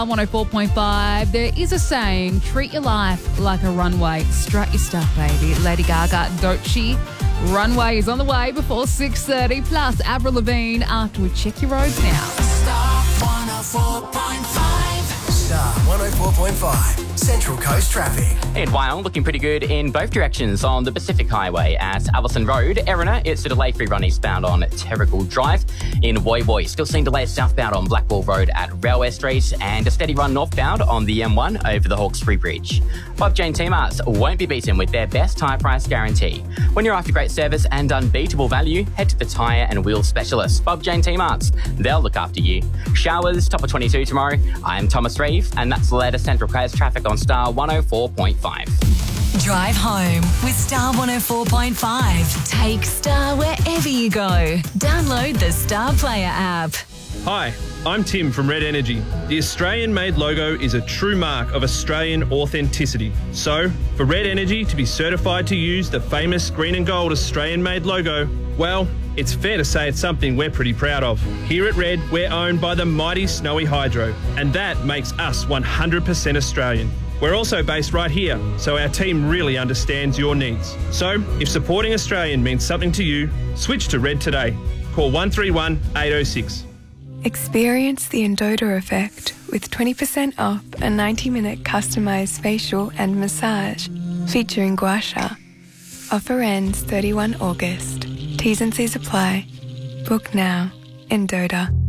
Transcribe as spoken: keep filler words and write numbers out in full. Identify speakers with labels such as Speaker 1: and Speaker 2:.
Speaker 1: one oh four point five. There is a saying, treat your life like a runway. Strut your stuff, baby. Lady Gaga, don't she? Runway is on the way before six thirty. Plus, Avril Lavigne after we check your roads now.
Speaker 2: Star one oh four point five. Star one oh four point five. Central Coast traffic.
Speaker 3: Ed Wyong looking pretty good in both directions on the Pacific Highway at Allison Road. Erina, it's a delay-free run eastbound on Terrigal Drive. In Woy Woy, still seeing delays southbound on Blackwall Road at Railway Street, and a steady run northbound on the M one over the Hawkesbury Bridge. Bob Jane T-Marts won't be beaten with their best tyre price guarantee. When you're after great service and unbeatable value, head to the tyre and wheel specialist, Bob Jane T-Marts. They'll look after you. Showers, top of twenty-two tomorrow. I'm Thomas Reeve, and that's the latest Central Coast traffic on Star one oh four point five.
Speaker 4: Drive home with Star one oh four point five. Take Star wherever you go. Download the Star Player app.
Speaker 5: Hi, I'm Tim from Red Energy. The Australian-made logo is a true mark of Australian authenticity. So, for Red Energy to be certified to use the famous green and gold Australian-made logo, well, it's fair to say it's something we're pretty proud of. Here at Red, we're owned by the mighty Snowy Hydro, and that makes us one hundred percent Australian. We're also based right here, so our team really understands your needs. So, if supporting Australian means something to you, switch to Red today. Call one three one, eight oh six.
Speaker 6: Experience the Endota effect with twenty percent off a ninety minute customised facial and massage featuring gua sha. Offer ends thirty-first of August. T's and C's apply. Book now. Endota.